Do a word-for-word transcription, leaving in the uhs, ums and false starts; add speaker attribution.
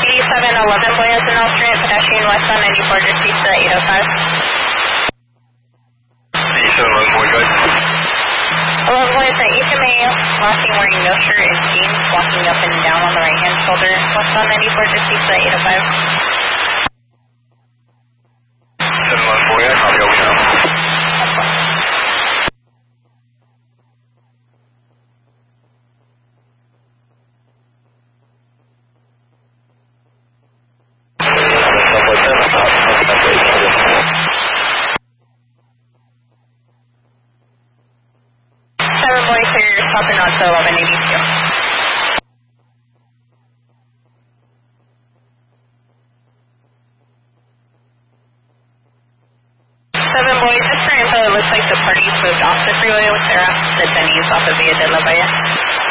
Speaker 1: eighty-seven eleven Boy as an alternate pedestrian westbound ninety-four to cease at eight oh five.
Speaker 2: eighty-seven eleven Boy, go ahead.
Speaker 1: eleven Boy is at H M A, last seen wearing no shirt and jeans, walking up and down on the right-hand shoulder, westbound ninety-four to cease at eight oh five.
Speaker 2: seven eleven Boy, I copy over now.
Speaker 1: seven Boy, clear your stop and not to eleven eighty-two. seven Boy, just for info, it looks like the party's moved off the freeway with their the Denny's off of Villa de la Valle.